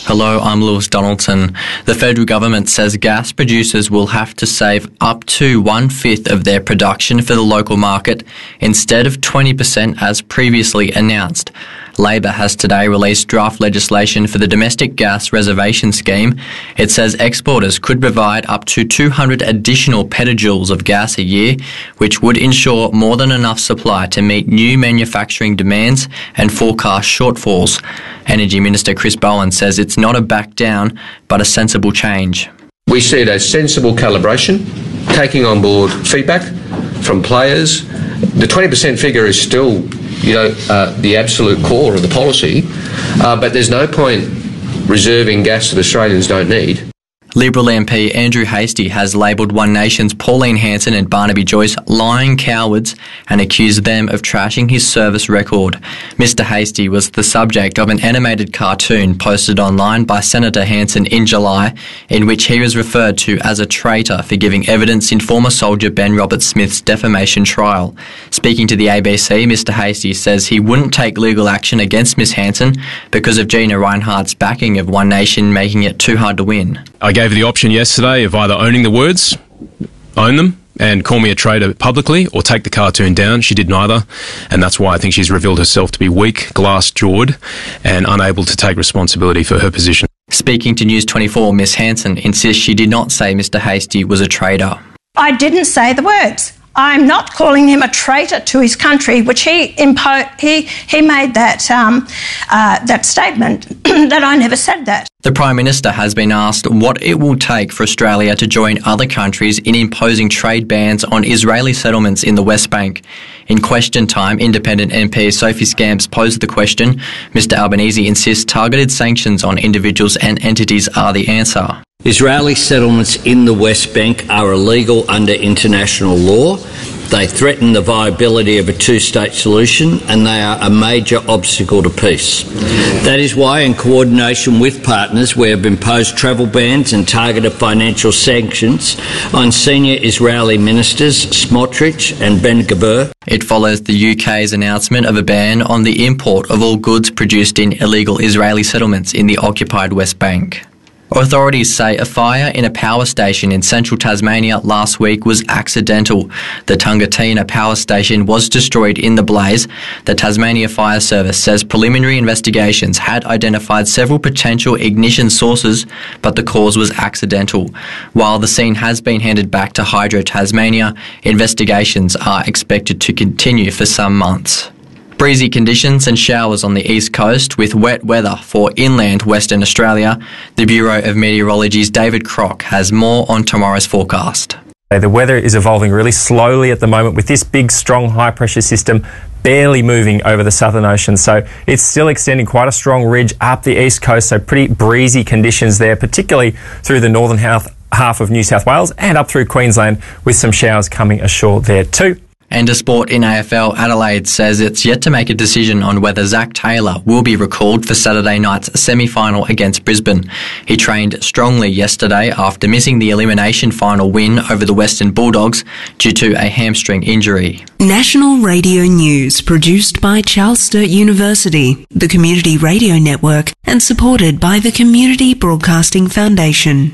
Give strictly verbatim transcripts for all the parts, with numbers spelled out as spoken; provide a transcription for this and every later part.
Hello, I'm Lewis Donaldson. The federal government says gas producers will have to save up to one-fifth of their production for the local market instead of twenty percent as previously announced. Labor has today released draft legislation for the domestic gas reservation scheme. It says exporters could provide up to two hundred additional petajoules of gas a year, which would ensure more than enough supply to meet new manufacturing demands and forecast shortfalls. Energy Minister Chris Bowen says it's not a back down, but a sensible change. We see it as sensible calibration, taking on board feedback from players. The twenty percent figure is still, you know, uh, the absolute core of the policy, uh, but there's no point reserving gas that Australians don't need. Liberal M P Andrew Hastie has labelled One Nation's Pauline Hanson and Barnaby Joyce lying cowards and accused them of trashing his service record. Mister Hastie was the subject of an animated cartoon posted online by Senator Hanson in July, in which he was referred to as a traitor for giving evidence in former soldier Ben Roberts-Smith's defamation trial. Speaking to the A B C, Mister Hastie says he wouldn't take legal action against Miss Hanson because of Gina Rinehart's backing of One Nation making it too hard to win. I gave the option yesterday of either owning the words, own them, and call me a traitor publicly, or take the cartoon down. She did neither, and that's why I think she's revealed herself to be weak, glass-jawed, and unable to take responsibility for her position. Speaking to News twenty-four, Miss Hanson insists she did not say Mister Hastie was a traitor. I didn't say the words. I'm not calling him a traitor to his country, which he impo- he he made that um, uh, that statement that I never said that. The Prime Minister has been asked what it will take for Australia to join other countries in imposing trade bans on Israeli settlements in the West Bank. In question time, independent M P Sophie Scamps posed the question. Mister Albanese insists targeted sanctions on individuals and entities are the answer. Israeli settlements in the West Bank are illegal under international law. They threaten the viability of a two-state solution, and they are a major obstacle to peace. That is why, in coordination with partners, we have imposed travel bans and targeted financial sanctions on senior Israeli ministers Smotrich and Ben-Gvir. It follows the U K's announcement of a ban on the import of all goods produced in illegal Israeli settlements in the occupied West Bank. Authorities say a fire in a power station in central Tasmania last week was accidental. The Tungatina power station was destroyed in the blaze. The Tasmania Fire Service says preliminary investigations had identified several potential ignition sources, but the cause was accidental. While the scene has been handed back to Hydro Tasmania, investigations are expected to continue for some months. Breezy conditions and showers on the east coast with wet weather for inland Western Australia. The Bureau of Meteorology's David Crock has more on tomorrow's forecast. The weather is evolving really slowly at the moment with this big, strong, high-pressure system barely moving over the Southern Ocean. So it's still extending quite a strong ridge up the east coast, so pretty breezy conditions there, particularly through the northern half, half of New South Wales and up through Queensland with some showers coming ashore there too. And a sport in A F L, Adelaide says it's yet to make a decision on whether Zach Taylor will be recalled for Saturday night's semi-final against Brisbane. He trained strongly yesterday after missing the elimination final win over the Western Bulldogs due to a hamstring injury. National Radio News, produced by Charles Sturt University, the Community Radio Network, and supported by the Community Broadcasting Foundation.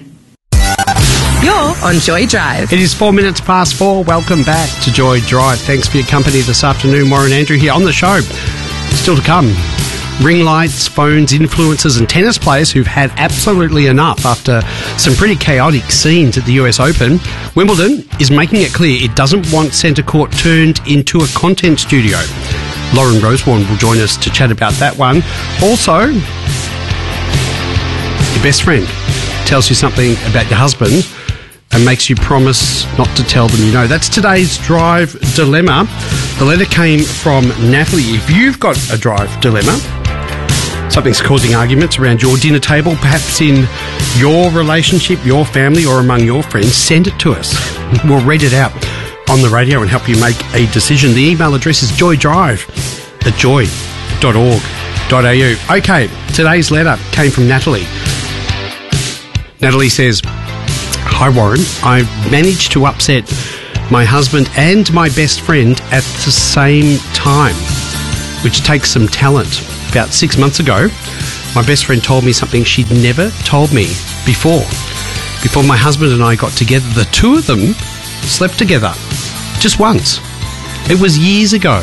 You're on Joy Drive. It is four minutes past four. Welcome back to Joy Drive. Thanks for your company this afternoon. Warren Andrew here on the show. Still to come. Ring lights, phones, influencers and tennis players who've had absolutely enough after some pretty chaotic scenes at the U S Open. Wimbledon is making it clear it doesn't want centre court turned into a content studio. Lauren Rosewarne will join us to chat about that one. Also, your best friend tells you something about your husband and makes you promise not to tell them you know. That's today's Drive Dilemma. The letter came from Natalie. If you've got a Drive Dilemma, something's causing arguments around your dinner table, perhaps in your relationship, your family, or among your friends, send it to us. We'll read it out on the radio and help you make a decision. The email address is joydrive at joy dot org dot a u. Okay, today's letter came from Natalie. Natalie says, "Hi Warren, I've managed to upset my husband and my best friend at the same time, which takes some talent. About six months ago, My best friend told me something she'd never told me before. Before my husband and I got together, the two of them slept together. Just once. It was years ago.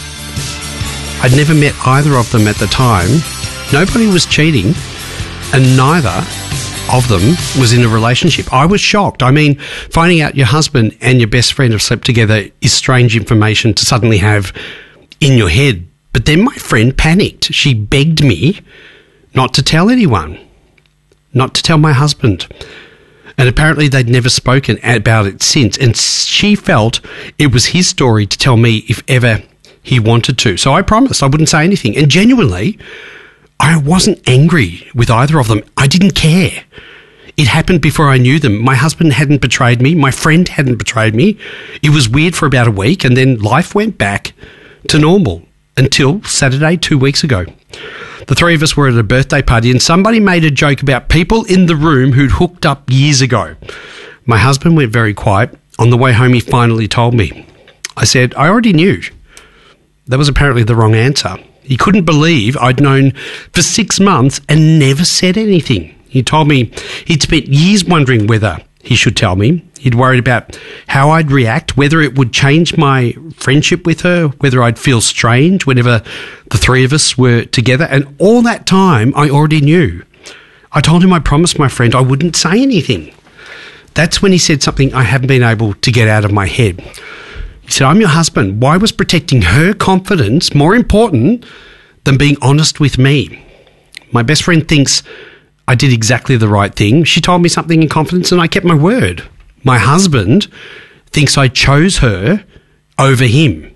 I'd never met either of them at the time. Nobody was cheating, and neither of them was in a relationship. I was shocked. I mean, finding out your husband and your best friend have slept together is strange information to suddenly have in your head. But then my friend panicked. She begged me not to tell anyone, not to tell my husband. And apparently they'd never spoken about it since. And she felt it was his story to tell me if ever he wanted to. So I promised I wouldn't say anything. And genuinely, I wasn't angry with either of them. I didn't care. It happened before I knew them. My husband hadn't betrayed me. My friend hadn't betrayed me. It was weird for about a week, and then life went back to normal until Saturday, two weeks ago. The three of us were at a birthday party, and somebody made a joke about people in the room who'd hooked up years ago. My husband went very quiet. On the way home, he finally told me. I said, I already knew. That was apparently the wrong answer. He couldn't believe I'd known for six months and never said anything. He told me he'd spent years wondering whether he should tell me. He'd worried about how I'd react, whether it would change my friendship with her, whether I'd feel strange whenever the three of us were together. And all that time, I already knew. I told him I promised my friend I wouldn't say anything. That's when he said something I haven't been able to get out of my head. He said, I'm your husband. Why was protecting her confidence more important than being honest with me? My best friend thinks I did exactly the right thing. She told me something in confidence and I kept my word. My husband thinks I chose her over him.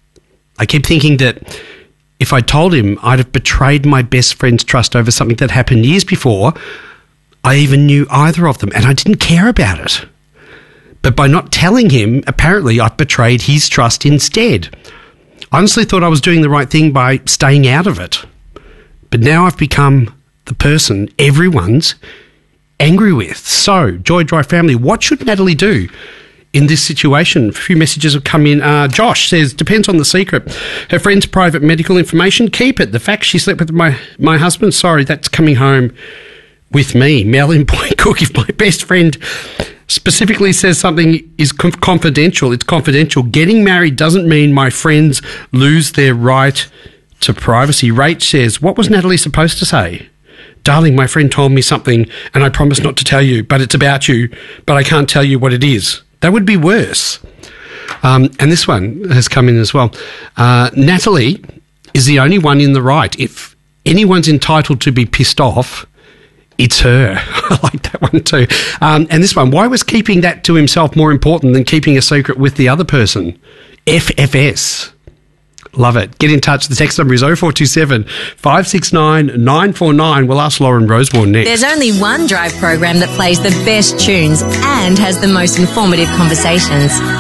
I keep thinking that if I told him I'd have betrayed my best friend's trust over something that happened years before I even knew either of them, and I didn't care about it. But by not telling him, apparently I've betrayed his trust instead. I honestly thought I was doing the right thing by staying out of it. But now I've become the person everyone's angry with. So, Joy Drive family, what should Natalie do in this situation? A few messages have come in. Uh, Josh says, depends on the secret. Her friend's private medical information, keep it. The fact she slept with my, my husband, sorry, that's coming home with me. Mel in Point Cook, if my best friend specifically says something is conf- confidential, it's confidential. Getting married doesn't mean my friends lose their right to privacy. Rach says, what was Natalie supposed to say? Darling, my friend told me something and I promised not to tell you, but it's about you, but I can't tell you what it is. That would be worse. Um, and this one has come in as well. Uh, Natalie is the only one in the right. If anyone's entitled to be pissed off, it's her. I like that one too. Um, and this one, why was keeping that to himself more important than keeping a secret with the other person? F F S. Love it. Get in touch. The text number is oh four two seven, five six nine, nine four nine. We'll ask Lauren Rosewarne next. There's only one Drive program that plays the best tunes and has the most informative conversations.